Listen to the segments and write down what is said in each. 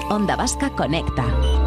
Onda Vasca Conecta.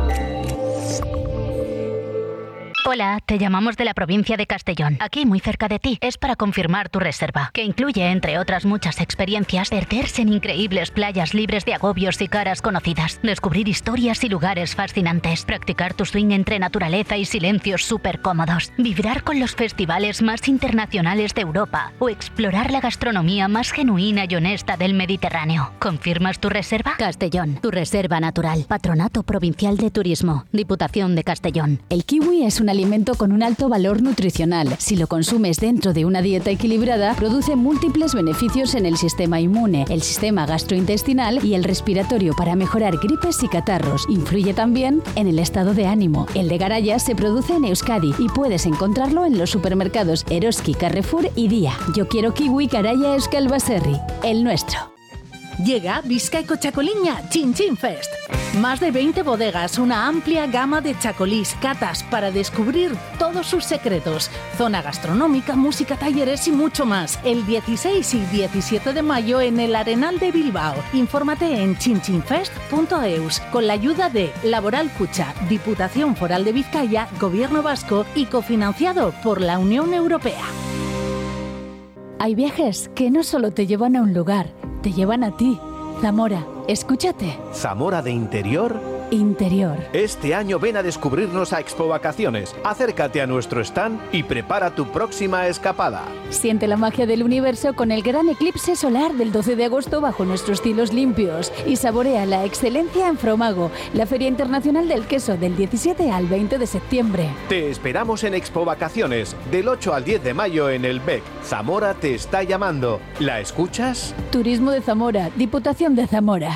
Hola, te llamamos de la provincia de Castellón, aquí muy cerca de ti. Es para confirmar tu reserva, que incluye, entre otras muchas experiencias, perderse en increíbles playas libres de agobios y caras conocidas, descubrir historias y lugares fascinantes, practicar tu swing entre naturaleza y silencios súper cómodos, vibrar con los festivales más internacionales de Europa o explorar la gastronomía más genuina y honesta del Mediterráneo. ¿Confirmas tu reserva? Castellón, tu reserva natural. Patronato Provincial de Turismo, Diputación de Castellón. El kiwi es un alimento con un alto valor nutricional. Si lo consumes dentro de una dieta equilibrada, produce múltiples beneficios en el sistema inmune, el sistema gastrointestinal y el respiratorio para mejorar gripes y catarros. Influye también en el estado de ánimo. El de Garaya se produce en Euskadi y puedes encontrarlo en los supermercados Eroski, Carrefour y Día. Yo quiero kiwi Garaya Euskal Baserri, el nuestro. Llega Bizkaiko Txakoliña Chin Chin Fest. Más de 20 bodegas, una amplia gama de chacolís, catas para descubrir todos sus secretos. Zona gastronómica, música, talleres y mucho más. El 16 y 17 de mayo en el Arenal de Bilbao. Infórmate en chinchinfest.eus con la ayuda de Laboral Cucha, Diputación Foral de Vizcaya, Gobierno Vasco y cofinanciado por la Unión Europea. Hay viajes que no solo te llevan a un lugar, te llevan a ti. Zamora, escúchate. Zamora de interior. Interior. Este año ven a descubrirnos a Expo Vacaciones. Acércate a nuestro stand y prepara tu próxima escapada. Siente la magia del universo con el gran eclipse solar del 12 de agosto bajo nuestros cielos limpios y saborea la excelencia en Fromago, la Feria Internacional del Queso del 17 al 20 de septiembre. Te esperamos en Expo Vacaciones del 8 al 10 de mayo en el BEC. Zamora te está llamando. ¿La escuchas? Turismo de Zamora, Diputación de Zamora.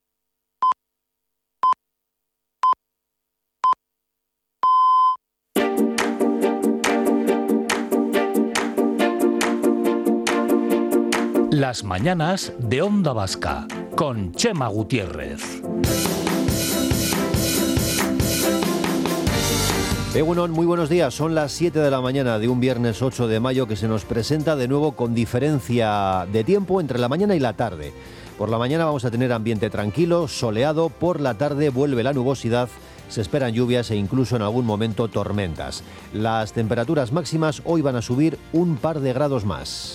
Las mañanas de Onda Vasca con Chema Gutiérrez. Egunon, muy buenos días. Son las 7 de la mañana de un viernes 8 de mayo que se nos presenta de nuevo con diferencia de tiempo entre la mañana y la tarde. Por la mañana vamos a tener ambiente tranquilo, soleado. Por la tarde vuelve la nubosidad. Se esperan lluvias e incluso en algún momento tormentas. Las temperaturas máximas hoy van a subir un par de grados más.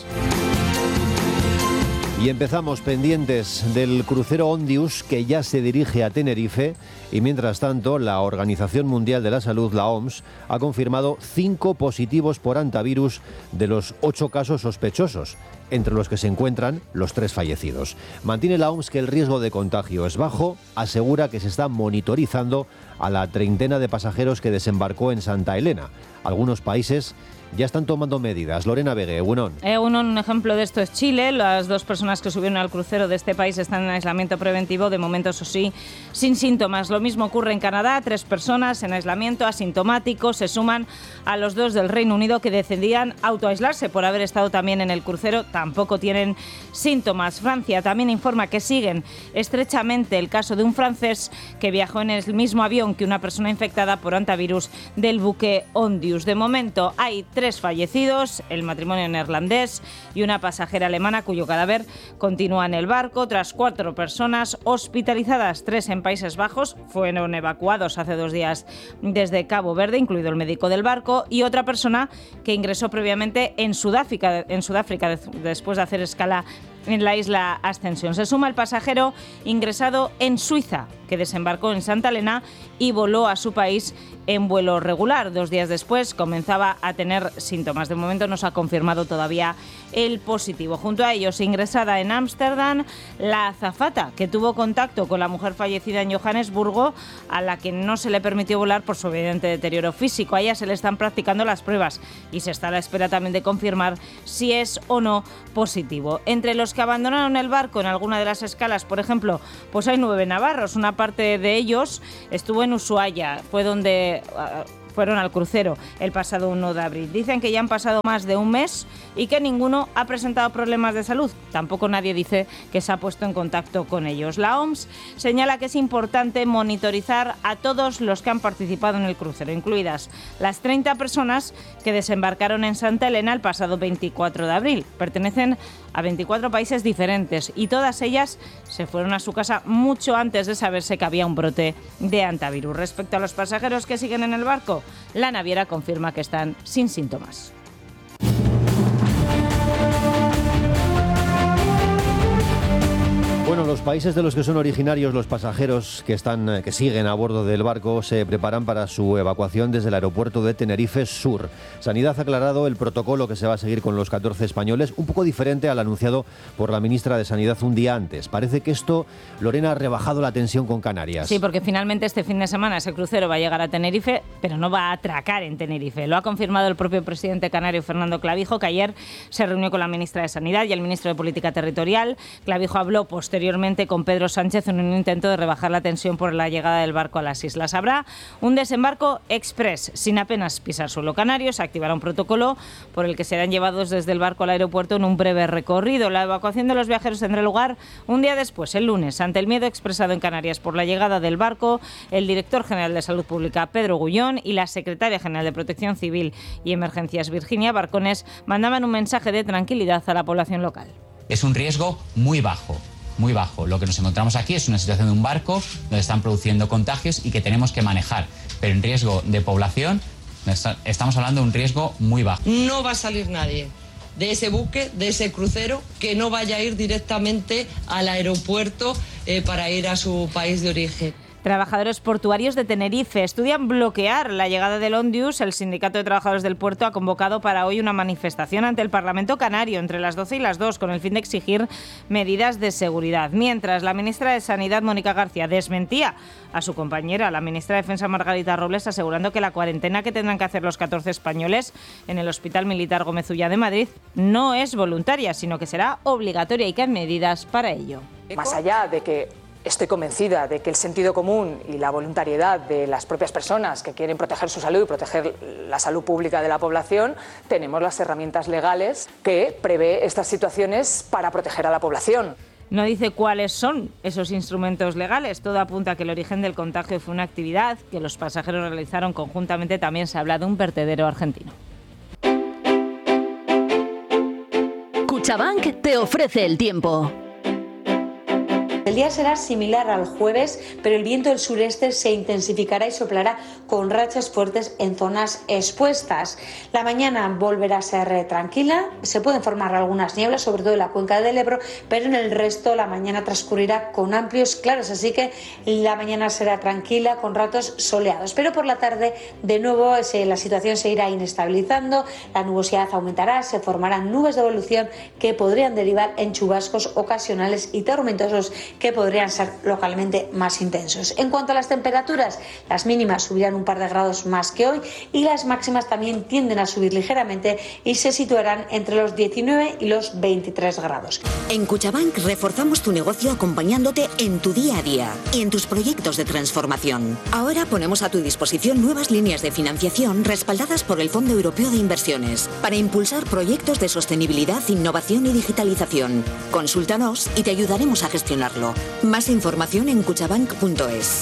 Y empezamos pendientes del crucero Ondius, que ya se dirige a Tenerife, y mientras tanto la Organización Mundial de la Salud, la OMS, ha confirmado 5 positivos por hantavirus de los 8 casos sospechosos, entre los que se encuentran los 3 fallecidos. Mantiene la OMS que el riesgo de contagio es bajo, asegura que se está monitorizando a la treintena de pasajeros que desembarcó en Santa Elena. Algunos países ya están tomando medidas. Lorena Vegue, Egunon. Un ejemplo de esto es Chile. Las 2 personas que subieron al crucero de este país están en aislamiento preventivo, de momento, eso sí, sin síntomas. Lo mismo ocurre en Canadá, 3 personas en aislamiento asintomáticos. Se suman a los 2 del Reino Unido que decidían autoaislarse por haber estado también en el crucero. Tampoco tienen síntomas. Francia también informa que siguen estrechamente el caso de un francés que viajó en el mismo avión que una persona infectada por hantavirus del buque Ondius. De momento hay 3 fallecidos, el matrimonio neerlandés y una pasajera alemana cuyo cadáver continúa en el barco. Otras 4 personas hospitalizadas, 3 en Países Bajos, fueron evacuados hace 2 días desde Cabo Verde, incluido el médico del barco, y otra persona que ingresó previamente en Sudáfrica después de hacer escala en la isla Ascensión. Se suma el pasajero ingresado en Suiza, que desembarcó en Santa Elena y voló a su país en vuelo regular. 2 días después comenzaba a tener síntomas. De momento no se ha confirmado todavía el positivo. Junto a ellos, ingresada en Ámsterdam, la azafata que tuvo contacto con la mujer fallecida en Johannesburgo, a la que no se le permitió volar por su evidente deterioro físico. A ella se le están practicando las pruebas y se está a la espera también de confirmar si es o no positivo. Entre los que abandonaron el barco en alguna de las escalas, por ejemplo, pues hay 9 navarros. Una parte de ellos estuvo en Ushuaia, fue donde fueron al crucero el pasado 1 de abril. Dicen que ya han pasado más de un mes y que ninguno ha presentado problemas de salud. Tampoco nadie dice que se ha puesto en contacto con ellos. La OMS señala que es importante monitorizar a todos los que han participado en el crucero, incluidas las 30 personas que desembarcaron en Santa Elena el pasado 24 de abril. Pertenecen a 24 países diferentes y todas ellas se fueron a su casa mucho antes de saberse que había un brote de hantavirus. Respecto a los pasajeros que siguen en el barco, la naviera confirma que están sin síntomas. Bueno, los países de los que son originarios los pasajeros que siguen a bordo del barco se preparan para su evacuación desde el aeropuerto de Tenerife Sur. Sanidad ha aclarado el protocolo que se va a seguir con los 14 españoles, un poco diferente al anunciado por la ministra de Sanidad un día antes. Parece que esto, Lorena, ha rebajado la tensión con Canarias. Sí, porque finalmente este fin de semana ese crucero va a llegar a Tenerife, pero no va a atracar en Tenerife. Lo ha confirmado el propio presidente canario, Fernando Clavijo, que ayer se reunió con la ministra de Sanidad y el ministro de Política Territorial. Clavijo habló posteriormente con Pedro Sánchez en un intento de rebajar la tensión por la llegada del barco a las islas. Habrá un desembarco express, sin apenas pisar suelo canario. Se activará un protocolo por el que serán llevados desde el barco al aeropuerto en un breve recorrido. La evacuación de los viajeros tendrá lugar un día después, el lunes. Ante el miedo expresado en Canarias por la llegada del barco, el director general de Salud Pública, Pedro Gullón, y la secretaria general de Protección Civil y Emergencias, Virginia Barcones, mandaban un mensaje de tranquilidad a la población local. Es un riesgo muy bajo. Muy bajo. Lo que nos encontramos aquí es una situación de un barco donde están produciendo contagios y que tenemos que manejar. Pero en riesgo de población estamos hablando de un riesgo muy bajo. No va a salir nadie de ese buque, de ese crucero, que no vaya a ir directamente al aeropuerto para ir a su país de origen. Trabajadores portuarios de Tenerife estudian bloquear la llegada del Ondius. El Sindicato de Trabajadores del Puerto ha convocado para hoy una manifestación ante el Parlamento Canario entre las 12 y las 2 con el fin de exigir medidas de seguridad. Mientras, la ministra de Sanidad, Mónica García, desmentía a su compañera, la ministra de Defensa, Margarita Robles, asegurando que la cuarentena que tendrán que hacer los 14 españoles en el Hospital Militar Gómez Ulla de Madrid no es voluntaria, sino que será obligatoria y que hay medidas para ello. Más allá de que estoy convencida de que el sentido común y la voluntariedad de las propias personas que quieren proteger su salud y proteger la salud pública de la población, tenemos las herramientas legales que prevé estas situaciones para proteger a la población. No dice cuáles son esos instrumentos legales. Todo apunta a que el origen del contagio fue una actividad que los pasajeros realizaron conjuntamente. También se habla de un vertedero argentino. Cuchabank te ofrece el tiempo. El día será similar al jueves, pero el viento del sureste se intensificará y soplará con rachas fuertes en zonas expuestas. La mañana volverá a ser tranquila, se pueden formar algunas nieblas, sobre todo en la cuenca del Ebro, pero en el resto la mañana transcurrirá con amplios claros, así que la mañana será tranquila con ratos soleados. Pero por la tarde, de nuevo, la situación se irá inestabilizando, la nubosidad aumentará, se formarán nubes de evolución que podrían derivar en chubascos ocasionales y tormentosos que podrían ser localmente más intensos. En cuanto a las temperaturas, las mínimas subirán un par de grados más que hoy y las máximas también tienden a subir ligeramente y se situarán entre los 19 y los 23 grados. En Cuchabank reforzamos tu negocio acompañándote en tu día a día y en tus proyectos de transformación. Ahora ponemos a tu disposición nuevas líneas de financiación respaldadas por el Fondo Europeo de Inversiones para impulsar proyectos de sostenibilidad, innovación y digitalización. Consúltanos y te ayudaremos a gestionarlo. Más información en cuchabank.es.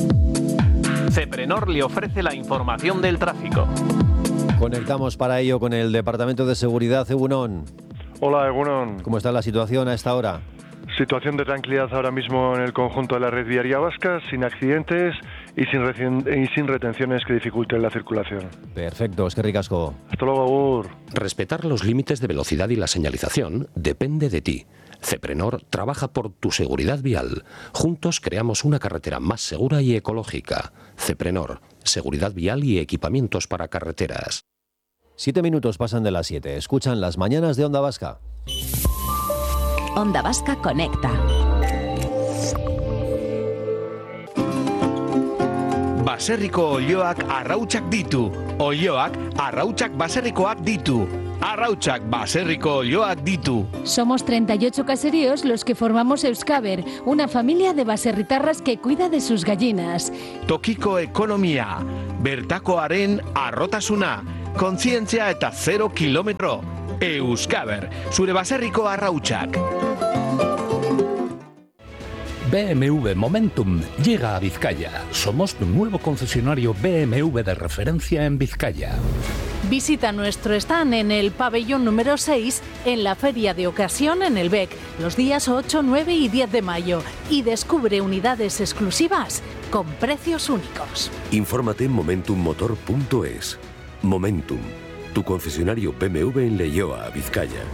Ceprenor le ofrece la información del tráfico. Conectamos para ello con el Departamento de Seguridad. Egunon. Hola, Egunon. ¿Cómo está la situación a esta hora? Situación de tranquilidad ahora mismo en el conjunto de la red viaria vasca, sin accidentes y sin retenciones que dificulten la circulación. Perfecto, es que ricasco. Hasta luego, Agur. Respetar los límites de velocidad y la señalización depende de ti. Ceprenor trabaja por tu seguridad vial. Juntos creamos una carretera más segura y ecológica. Ceprenor, seguridad vial y equipamientos para carreteras. 7 minutos pasan de las 7. Escuchan las mañanas de Onda Vasca. Onda Vasca conecta. Baserriko olioak arrautsak ditu. Olioak arrautsak baserrikoak ditu. Arrautzak baserriko olioak ditu. Somos 38 caseríos los que formamos Euskaber, una familia de baserritarras que cuida de sus gallinas. Tokiko ekonomia, bertakoaren arrotasuna, kontzientzia eta 0 kilometro. Euskaber, zure baserriko Arrautzak. BMW Momentum llega a Vizcaya. Somos tu nuevo concesionario BMW de referencia en Vizcaya. Visita nuestro stand en el pabellón número 6 en la Feria de Ocasión en el BEC, los días 8, 9 y 10 de mayo y descubre unidades exclusivas con precios únicos. Infórmate en momentummotor.es. Momentum, tu concesionario BMW en Leioa, Vizcaya.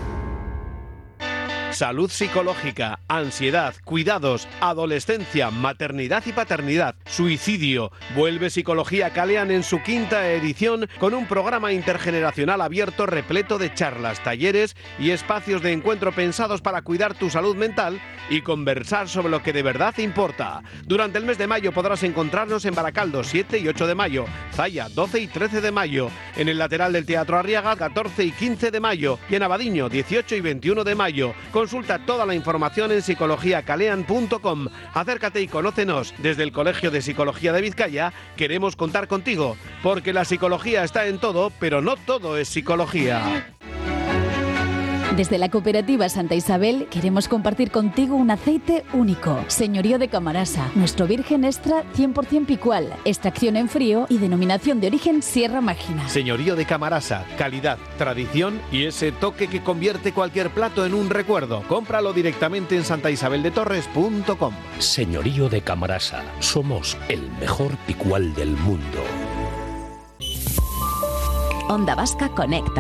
Salud psicológica, ansiedad, cuidados, adolescencia, maternidad y paternidad, suicidio. Vuelve Psicología Kalean en su 5ª edición con un programa intergeneracional abierto repleto de charlas, talleres y espacios de encuentro pensados para cuidar tu salud mental y conversar sobre lo que de verdad importa. Durante el mes de mayo podrás encontrarnos en Baracaldo 7 y 8 de mayo, Zaya 12 y 13 de mayo, en el lateral del Teatro Arriaga 14 y 15 de mayo y en Abadiño 18 y 21 de mayo. Consulta toda la información en psicologiacalean.com. Acércate y conócenos. Desde el Colegio de Psicología de Vizcaya queremos contar contigo, porque la psicología está en todo, pero no todo es psicología. Desde la cooperativa Santa Isabel queremos compartir contigo un aceite único. Señorío de Camarasa, nuestro virgen extra 100% picual, extracción en frío y denominación de origen Sierra Mágina. Señorío de Camarasa, calidad, tradición y ese toque que convierte cualquier plato en un recuerdo. Cómpralo directamente en santaisabeldettorres.com. Señorío de Camarasa, somos el mejor picual del mundo. Onda Vasca Conecta.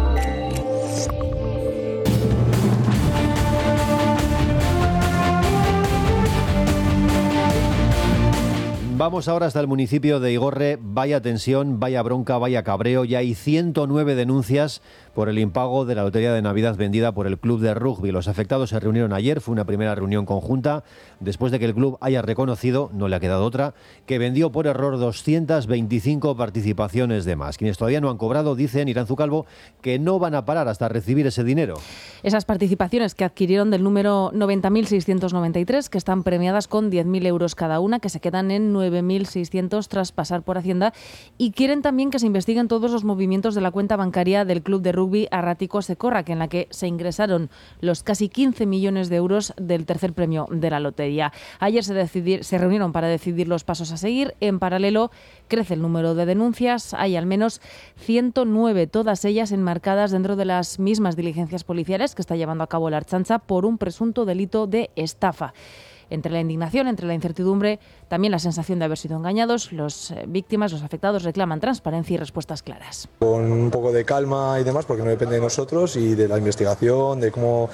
Vamos ahora hasta el municipio de Igorre. Vaya tensión, vaya bronca, vaya cabreo. Ya hay 109 denuncias por el impago de la lotería de Navidad vendida por el club de rugby. Los afectados se reunieron ayer, fue una primera reunión conjunta, después de que el club haya reconocido, no le ha quedado otra, que vendió por error 225 participaciones de más. Quienes todavía no han cobrado dicen, Iranzu Calvo, que no van a parar hasta recibir ese dinero. Esas participaciones que adquirieron del número 90.693, que están premiadas con 10.000 euros cada una, que se quedan en 9.600 tras pasar por Hacienda, y quieren también que se investiguen todos los movimientos de la cuenta bancaria del club de rugby Arratiko Sekorrak, en la que se ingresaron los casi 15 millones de euros del tercer premio de la lotería. Ayer se reunieron para decidir los pasos a seguir. En paralelo, crece el número de denuncias. Hay al menos 109, todas ellas enmarcadas dentro de las mismas diligencias policiales que está llevando a cabo la Ertzaintza por un presunto delito de estafa. Entre la indignación, entre la incertidumbre, también la sensación de haber sido engañados, los víctimas, los afectados reclaman transparencia y respuestas claras. Con un poco de calma y demás, porque no depende de nosotros y de la investigación, de cómo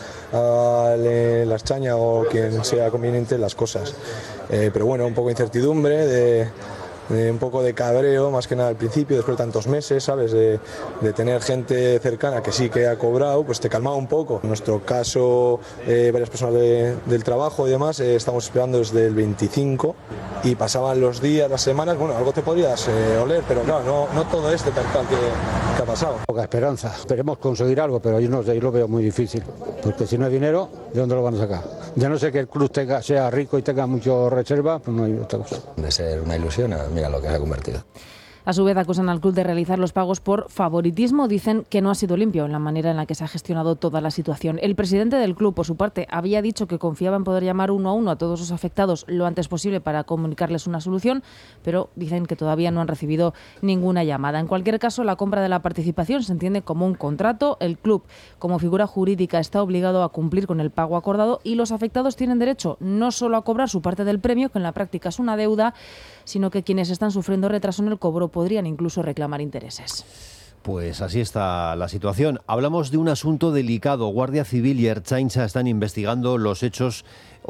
le la Ertzaintza o quien sea conveniente las cosas. Pero bueno, un poco de incertidumbre, un poco de cabreo, más que nada al principio, después de tantos meses, ¿sabes? De tener gente cercana que sí que ha cobrado, pues te calmaba un poco. En nuestro caso, varias personas del trabajo y demás, estamos esperando desde el 25 y pasaban los días, las semanas, bueno, algo te podrías oler, pero claro, no todo este percal que ha pasado. Poca esperanza, esperemos conseguir algo, pero yo no sé, yo lo veo muy difícil, porque si no hay dinero, ¿de dónde lo van a sacar? Ya no sé que el club sea rico y tenga mucho reserva, pues no hay otra cosa. De ser una ilusión, mira lo que se ha convertido. A su vez, acusan al club de realizar los pagos por favoritismo. Dicen que no ha sido limpio en la manera en la que se ha gestionado toda la situación. El presidente del club, por su parte, había dicho que confiaba en poder llamar uno a uno a todos los afectados lo antes posible para comunicarles una solución, pero dicen que todavía no han recibido ninguna llamada. En cualquier caso, la compra de la participación se entiende como un contrato. El club, como figura jurídica, está obligado a cumplir con el pago acordado y los afectados tienen derecho no solo a cobrar su parte del premio, que en la práctica es una deuda, sino que quienes están sufriendo retraso en el cobro podrían incluso reclamar intereses. Pues así está la situación. Hablamos de un asunto delicado. Guardia Civil y Ertzaintza están investigando los hechos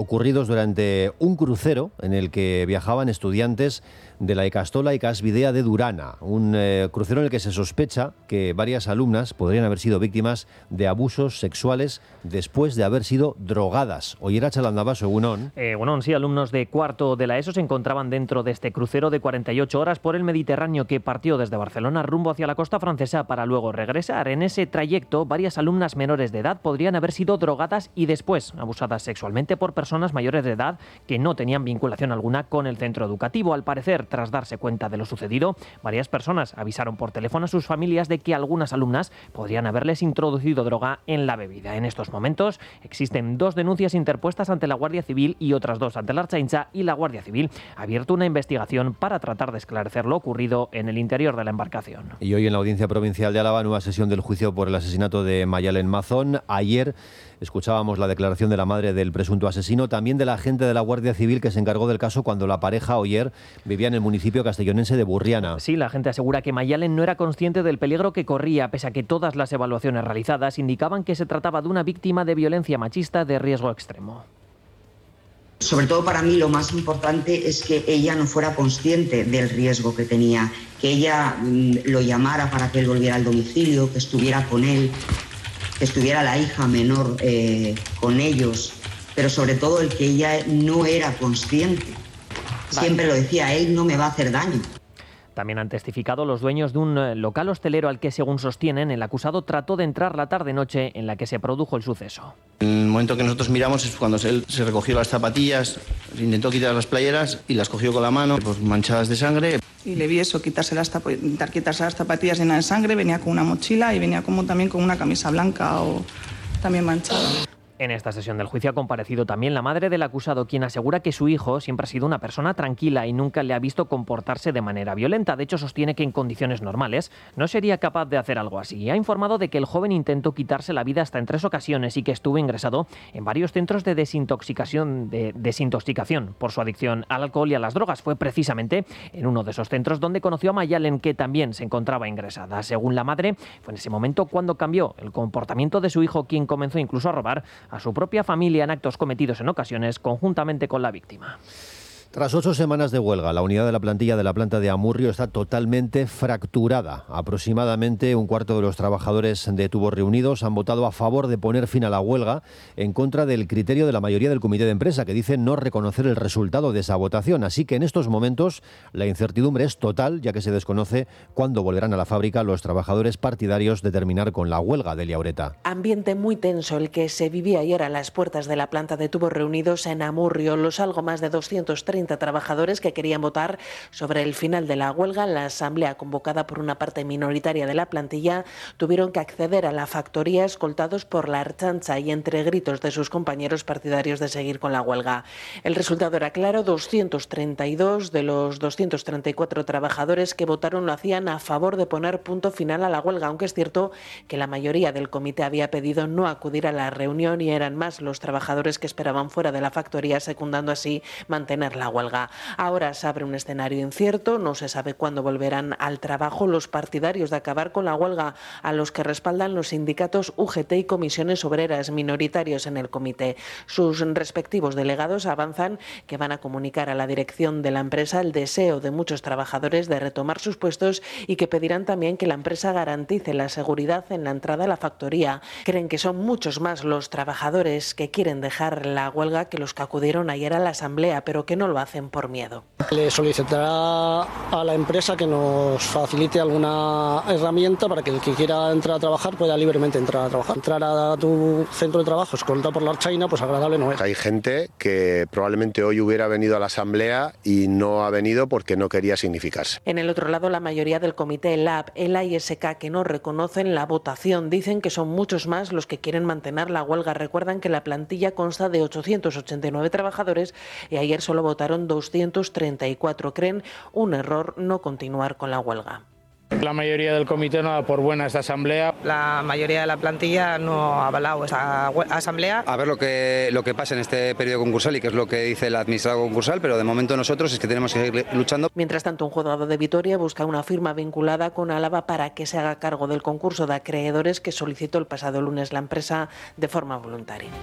ocurridos durante un crucero en el que viajaban estudiantes de la Ikastola Ikasbidea de Durana, un crucero en el que se sospecha que varias alumnas podrían haber sido víctimas de abusos sexuales después de haber sido drogadas. Oyeratza Landabaso, egunon. Egunon, sí, alumnos de cuarto de la ESO se encontraban dentro de este crucero de 48 horas por el Mediterráneo que partió desde Barcelona rumbo hacia la costa francesa para luego regresar. En ese trayecto, varias alumnas menores de edad podrían haber sido drogadas y después abusadas sexualmente por personas mayores de edad que no tenían vinculación alguna con el centro educativo. Al parecer, tras darse cuenta de lo sucedido, varias personas avisaron por teléfono a sus familias de que algunas alumnas podrían haberles introducido droga en la bebida. En estos momentos existen 2 denuncias interpuestas ante la Guardia Civil y otras 2 ante la Ertzaintza, y la Guardia Civil ha abierto una investigación para tratar de esclarecer lo ocurrido en el interior de la embarcación. Y hoy en la Audiencia Provincial de Álava, nueva sesión del juicio por el asesinato de Mayalen Mazón. Ayer escuchábamos la declaración de la madre del presunto asesino, también de la agente de la Guardia Civil que se encargó del caso cuando la pareja Oyer vivía en el municipio castellonense de Burriana. Sí, la agente asegura que Mayalen no era consciente del peligro que corría, pese a que todas las evaluaciones realizadas indicaban que se trataba de una víctima de violencia machista de riesgo extremo. Sobre todo para mí lo más importante es que ella no fuera consciente del riesgo que tenía, que ella lo llamara para que él volviera al domicilio, que estuviera con él, que estuviera la hija menor con ellos, pero sobre todo el que ella no era consciente. Siempre lo decía, él no me va a hacer daño. También han testificado los dueños de un local hostelero al que, según sostienen, el acusado trató de entrar la tarde-noche en la que se produjo el suceso. El momento que nosotros miramos es cuando él se recogió las zapatillas, intentó quitar las playeras y las cogió con la mano, pues manchadas de sangre. Y le vi eso, quitarse las zapatillas llenas de sangre, venía con una mochila y venía como también con una camisa blanca o también manchada. En esta sesión del juicio ha comparecido también la madre del acusado, quien asegura que su hijo siempre ha sido una persona tranquila y nunca le ha visto comportarse de manera violenta. De hecho, sostiene que en condiciones normales no sería capaz de hacer algo así. Ha informado de que el joven intentó quitarse la vida hasta en 3 ocasiones y que estuvo ingresado en varios centros de desintoxicación por su adicción al alcohol y a las drogas. Fue precisamente en uno de esos centros donde conoció a Mayalen, que también se encontraba ingresada. Según la madre, fue en ese momento cuando cambió el comportamiento de su hijo, quien comenzó incluso a robar a su propia familia en actos cometidos en ocasiones conjuntamente con la víctima. Tras 8 semanas de huelga, la unidad de la plantilla de la planta de Amurrio está totalmente fracturada. Aproximadamente un cuarto de los trabajadores de Tubos Reunidos han votado a favor de poner fin a la huelga, en contra del criterio de la mayoría del comité de empresa, que dice no reconocer el resultado de esa votación. Así que en estos momentos la incertidumbre es total, ya que se desconoce cuándo volverán a la fábrica los trabajadores partidarios de terminar con la huelga. Delia Ureta. Ambiente muy tenso el que se vivía ayer a las puertas de la planta de Tubos Reunidos en Amurrio. Los algo más de 230 trabajadores que querían votar sobre el final de la huelga en la asamblea convocada por una parte minoritaria de la plantilla tuvieron que acceder a la factoría escoltados por la Ertzaintza y entre gritos de sus compañeros partidarios de seguir con la huelga. El resultado era claro: 232 de los 234 trabajadores que votaron lo hacían a favor de poner punto final a la huelga, aunque es cierto que la mayoría del comité había pedido no acudir a la reunión y eran más los trabajadores que esperaban fuera de la factoría, secundando así mantener la huelga. Ahora se abre un escenario incierto, no se sabe cuándo volverán al trabajo los partidarios de acabar con la huelga, a los que respaldan los sindicatos UGT y comisiones obreras minoritarios en el comité. Sus respectivos delegados avanzan que van a comunicar a la dirección de la empresa el deseo de muchos trabajadores de retomar sus puestos y que pedirán también que la empresa garantice la seguridad en la entrada a la factoría. Creen que son muchos más los trabajadores que quieren dejar la huelga que los que acudieron ayer a la asamblea, pero que no lo hacen por miedo. Le solicitará a la empresa que nos facilite alguna herramienta para que el que quiera entrar a trabajar pueda libremente entrar a trabajar. Entrar a tu centro de trabajo escoltado por la Ertzaintza, pues agradable no es. Hay gente que probablemente hoy hubiera venido a la asamblea y no ha venido porque no quería significarse. En el otro lado, la mayoría del comité LAB, ELA y SK, que no reconocen la votación, dicen que son muchos más los que quieren mantener la huelga. Recuerdan que la plantilla consta de 889 trabajadores y ayer solo votaron 234. Creen un error no continuar con la huelga. La mayoría del comité no da por buena esta asamblea. La mayoría de la plantilla no ha avalado esta asamblea. A ver lo que pasa en este periodo concursal y qué es lo que dice el administrado concursal, pero de momento nosotros es que tenemos que seguir luchando. Mientras tanto, un juzgado de Vitoria busca una firma vinculada con Álava para que se haga cargo del concurso de acreedores que solicitó el pasado lunes la empresa de forma voluntaria.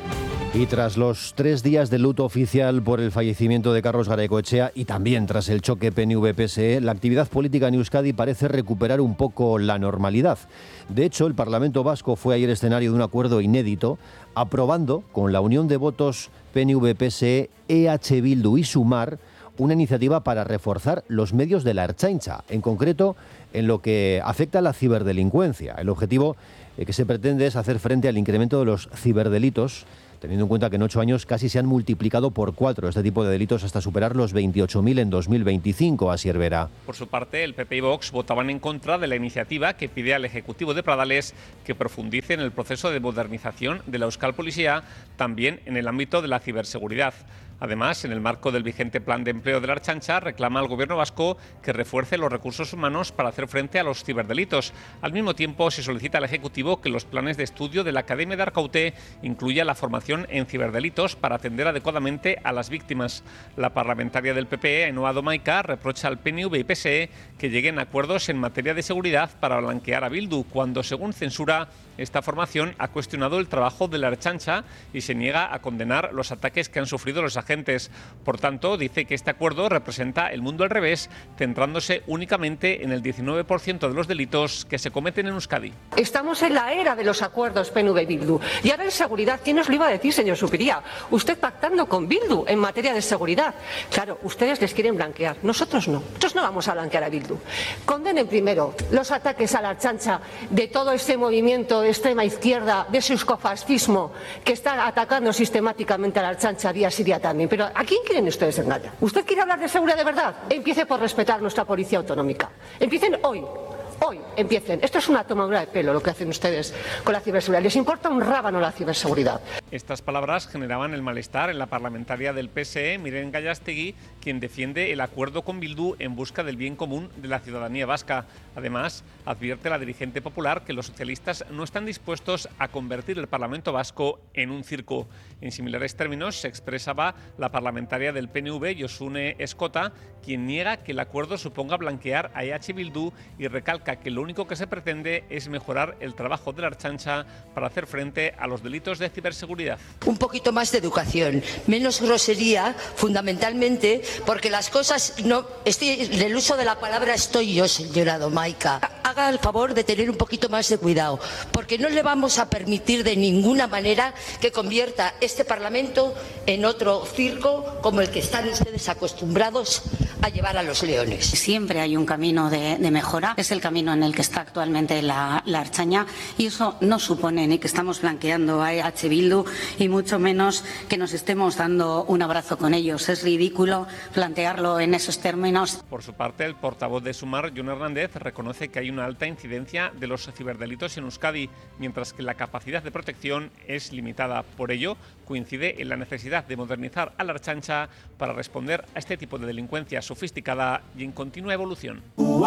Y tras los 3 días de luto oficial por el fallecimiento de Carlos Garaikoetxea y también tras el choque PNV-PSE, la actividad política en Euskadi parece recuperar un poco la normalidad. De hecho, el Parlamento Vasco fue ayer escenario de un acuerdo inédito, aprobando, con la unión de votos PNV-PSE, EH Bildu y Sumar, una iniciativa para reforzar los medios de la Ertzaintza, en concreto en lo que afecta a la ciberdelincuencia. El objetivo que se pretende es hacer frente al incremento de los ciberdelitos, teniendo en cuenta que en 8 años casi se han multiplicado por 4 este tipo de delitos hasta superar los 28.000 en 2025, Asier Vera. Por su parte, el PP y Vox votaban en contra de la iniciativa que pide al Ejecutivo de Pradales que profundice en el proceso de modernización de la Euskal Policía, también en el ámbito de la ciberseguridad. Además, en el marco del vigente Plan de Empleo de la Ertzaintza, reclama al Gobierno vasco que refuerce los recursos humanos para hacer frente a los ciberdelitos. Al mismo tiempo, se solicita al Ejecutivo que los planes de estudio de la Academia de Arkaute incluya la formación en ciberdelitos para atender adecuadamente a las víctimas. La parlamentaria del PP, Ainhoa Domaica, reprocha al PNV y PSE que lleguen a acuerdos en materia de seguridad para blanquear a Bildu, cuando, según censura, esta formación ha cuestionado el trabajo de la Ertzaintza y se niega a condenar los ataques que han sufrido los agentes. Por tanto, dice que este acuerdo representa el mundo al revés, centrándose únicamente en el 19% de los delitos que se cometen en Euskadi. Estamos en la era de los acuerdos PNV-Bildu. Y ahora en seguridad, ¿quién nos lo iba a decir, señor Zupiria? Usted pactando con Bildu en materia de seguridad. Claro, ustedes les quieren blanquear. Nosotros no. Nosotros no vamos a blanquear a Bildu. Condenen primero los ataques a la Ertzaintza de todo este movimiento de extrema izquierda, de ese euskofascismo que está atacando sistemáticamente a la Ertzaintza día sí día también. Pero ¿a quién quieren ustedes engañar? ¿Usted quiere hablar de seguridad de verdad? Empiece por respetar nuestra policía autonómica. Empiecen hoy. Hoy empiecen. Esto es una tomadura de pelo lo que hacen ustedes con la ciberseguridad. Les importa un rábano la ciberseguridad. Estas palabras generaban el malestar en la parlamentaria del PSE, Miren Gallastegui, quien defiende el acuerdo con Bildu en busca del bien común de la ciudadanía vasca. Además, advierte la dirigente popular que los socialistas no están dispuestos a convertir el Parlamento vasco en un circo. En similares términos se expresaba la parlamentaria del PNV, Josune Escota, quien niega que el acuerdo suponga blanquear a EH Bildu y recalca que lo único que se pretende es mejorar el trabajo de la Ertzaintza para hacer frente a los delitos de ciberseguridad. Un poquito más de educación, menos grosería, fundamentalmente porque las cosas no... en el uso de la palabra estoy yo, señora Domaica. Haga el favor de tener un poquito más de cuidado, porque no le vamos a permitir de ninguna manera que convierta este Parlamento en otro circo como el que están ustedes acostumbrados a llevar a los leones. Siempre hay un camino de mejora, es el camino en el que está actualmente la Ertzaintza, y eso no supone ni que estamos blanqueando a EH Bildu y mucho menos que nos estemos dando un abrazo con ellos. Es ridículo plantearlo en esos términos. Por su parte, el portavoz de Sumar, Jon Hernández, reconoce que hay una alta incidencia de los ciberdelitos en Euskadi, mientras que la capacidad de protección es limitada. Por ello, coincide en la necesidad de modernizar a la Ertzaintza para responder a este tipo de delincuencia sofisticada y en continua evolución.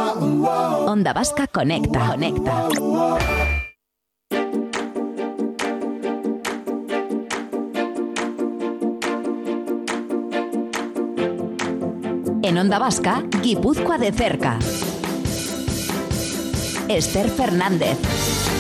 Onda Vasca Conecta. En Onda Vasca, Guipúzcoa de cerca. Esther Fernández.